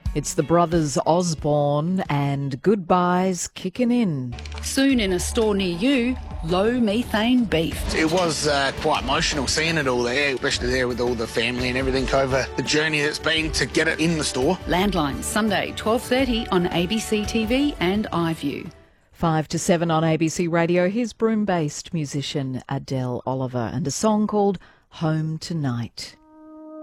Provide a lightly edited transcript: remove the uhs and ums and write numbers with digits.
It's the brothers Osborne and Goodbyes Kicking In. Soon in a store near you, low methane beef. It was quite emotional seeing it all there, especially there with all the family and everything over the journey that's been to get it in the store. Landline, Sunday, 12:30 on ABC TV and iView. 5 to 7 on ABC Radio. Here's Broome-based musician Adele Oliver and a song called Home Tonight.